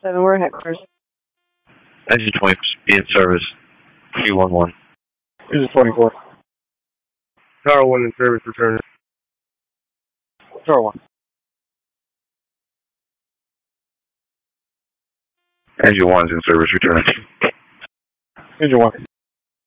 7, we're headquarters. Engine 20, be in service. 311. Engine 24. Tower 1 in service, returning. Tower 1. Engine 1's in service, returning. Engine 1.